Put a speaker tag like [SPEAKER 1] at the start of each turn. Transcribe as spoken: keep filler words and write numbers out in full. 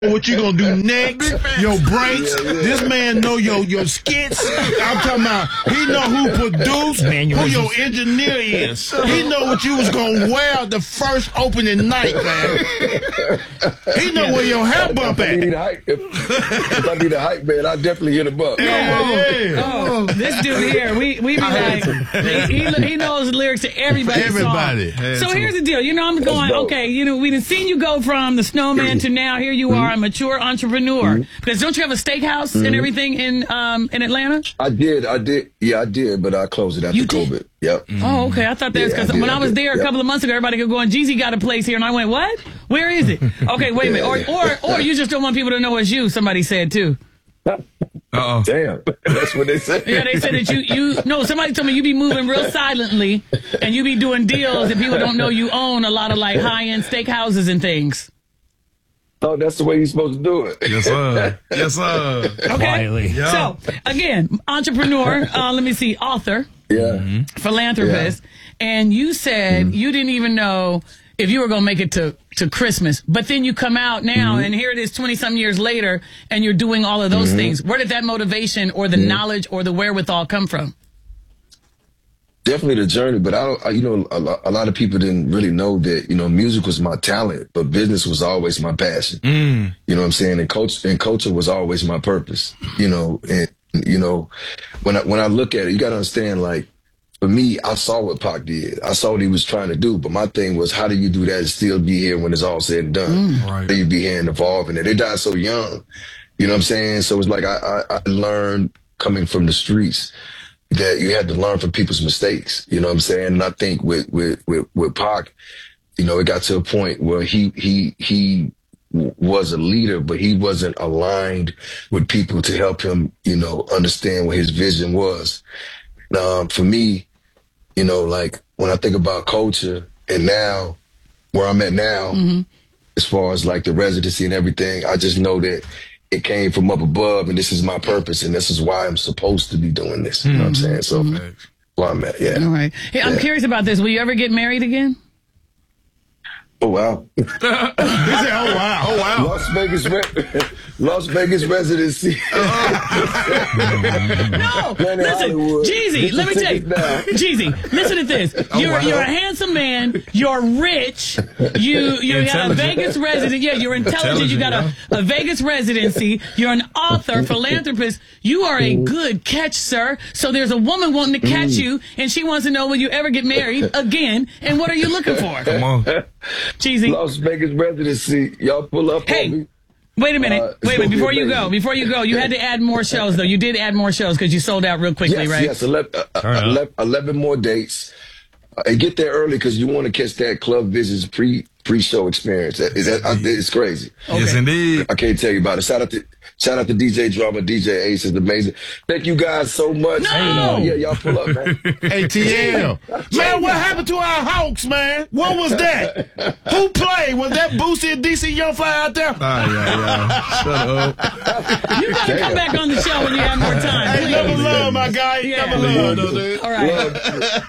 [SPEAKER 1] What you gonna do next? Your breaks. Yeah, yeah. This man know your your skits. I'm talking about. He know who produced, who your engineer is. He know what you was gonna wear the first opening night, man. He know where your hair bump
[SPEAKER 2] if
[SPEAKER 1] at.
[SPEAKER 2] I need a hype, if, if I need a hype man, I definitely hit him up.
[SPEAKER 3] Yeah, yeah. Oh, this dude here, we we be like, he, he he knows the lyrics to everybody's
[SPEAKER 1] Everybody.
[SPEAKER 3] song. So here's the deal. You know, I'm going. Okay, you know, we done seen you go from the snowman to now here you are. A mature entrepreneur. Mm-hmm. Because don't you have a steakhouse mm-hmm. and everything in um in Atlanta?
[SPEAKER 2] I did, I did, yeah, I did, but I closed it after
[SPEAKER 3] you did?
[SPEAKER 2] COVID. Yep.
[SPEAKER 3] Mm-hmm. Oh, okay. I thought that was because yeah, when I, I was there yep. a couple of months ago, everybody kept going, Jeezy got a place here, and I went, what? Where is it? Okay, wait a minute. Or or or you just don't want people to know it's you. Somebody said too.
[SPEAKER 2] Uh-oh. Damn, that's what they said.
[SPEAKER 3] Yeah, they said that you you no. Somebody told me you be moving real silently, and you be doing deals, and people don't know you own a lot of like high end steakhouses and things.
[SPEAKER 2] Oh, that's the way you're supposed to do it.
[SPEAKER 1] Yes, sir. Yes, sir.
[SPEAKER 3] Okay. Quietly. Yeah. So, again, entrepreneur, uh, let me see, author,
[SPEAKER 2] yeah,
[SPEAKER 3] mm-hmm. philanthropist, yeah. and you said mm-hmm. you didn't even know if you were going to make it to, to Christmas, but then you come out now, mm-hmm. and here it is twenty-some years later, and you're doing all of those mm-hmm. things. Where did that motivation or the mm-hmm. knowledge or the wherewithal come from?
[SPEAKER 2] Definitely the journey, but I, I you know, a lot, a lot of people didn't really know that, you know, music was my talent, but business was always my passion. Mm. You know what I'm saying? And coach and culture was always my purpose. You know, and you know, when I when I look at it, you got to understand. Like for me, I saw what Pac did. I saw what he was trying to do, but my thing was, how do you do that and still be here when it's all said and done? Mm. Right. How do you be here and evolving? And they died so young. You know what I'm saying? So it's like I, I, I learned coming from the streets that you had to learn from people's mistakes, you know what I'm saying? And I think with, with, with, with Pac, you know, it got to a point where he, he, he was a leader, but he wasn't aligned with people to help him, you know, understand what his vision was. Um, for me, you know, like when I think about culture and now where I'm at now, mm-hmm. as far as like the residency and everything, I just know that it came from up above, and this is my purpose, and this is why I'm supposed to be doing this. You know what I'm saying? So, mm-hmm. where I'm at, yeah.
[SPEAKER 3] All right. Hey, I'm yeah. curious about this. Will you ever get married again?
[SPEAKER 2] Oh, wow.
[SPEAKER 1] He said, oh, wow. Oh, wow.
[SPEAKER 2] Las Vegas, re- Las Vegas residency.
[SPEAKER 3] No, listen, Jeezy, let me tell you. Jeezy, listen to this. Oh, you're, wow. you're a handsome man. You're rich. You you got a Vegas resident. Yeah, you're intelligent. You got a, a Vegas residency. You're an author, philanthropist. You are a good catch, sir. So there's a woman wanting to catch mm. you, and she wants to know, will you ever get married again? And what are you looking for?
[SPEAKER 1] Come on.
[SPEAKER 3] Cheesy.
[SPEAKER 2] Las Vegas residency. Y'all pull up
[SPEAKER 3] hey,
[SPEAKER 2] on me.
[SPEAKER 3] Wait a minute. Uh, wait a minute. Before you go, before you go, you had to add more shows, though. You did add more shows because you sold out real quickly,
[SPEAKER 2] yes,
[SPEAKER 3] right?
[SPEAKER 2] Yes, eleven, uh, eleven, eleven more dates. Uh, and get there early because you want to catch that Club Visits pre pre-show experience. Is that, I, it's crazy.
[SPEAKER 1] Okay. Yes, indeed.
[SPEAKER 2] I can't tell you about it. Shout out to shout out to D J Drama, D J Ace is amazing. Thank you guys so much.
[SPEAKER 3] No!
[SPEAKER 2] Uh, yeah, y'all pull up, man.
[SPEAKER 1] A T L. Man, what happened to our Hawks, man? What was that? Who played? Was that Boosie and D C Young Fly out there?
[SPEAKER 4] Oh, yeah, yeah. Shut up.
[SPEAKER 3] You gotta come back on the show when you have more time.
[SPEAKER 1] Hey, never love, my guy.
[SPEAKER 3] Yeah.
[SPEAKER 1] Never love, dude.
[SPEAKER 3] All right.